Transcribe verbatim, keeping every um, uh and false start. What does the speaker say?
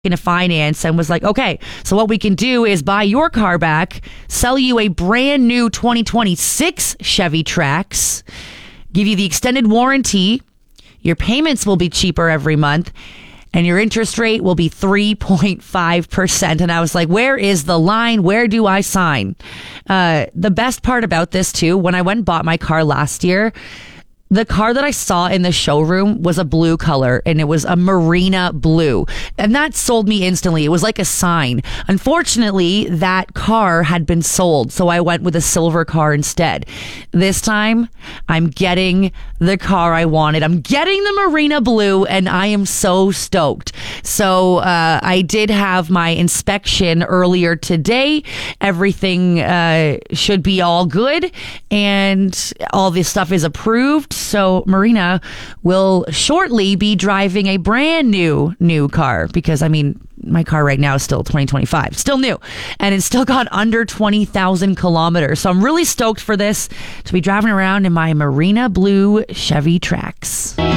into finance and was like, okay, so what we can do is buy your car back, sell you a brand new twenty twenty-six Chevy Trax, give you the extended warranty, your payments will be cheaper every month, and your interest rate will be three point five percent. And I was like, where is the line? Where do I sign? Uh, the best part about this too, when I went and bought my car last year, the car that I saw in the showroom was a blue color, and it was a Marina blue. And that sold me instantly. It was like a sign. Unfortunately, that car had been sold, so I went with a silver car instead. This time, I'm getting the car I wanted. I'm getting the Marina blue, and I am so stoked. So uh, I did have my inspection earlier today. Everything uh, should be all good, and all this stuff is approved. So Marina will shortly be driving a brand new, new car because, I mean, my car right now is still twenty twenty-five, still new, and it's still got under twenty thousand kilometers. So I'm really stoked for this to be driving around in my Marina blue Chevy Trax.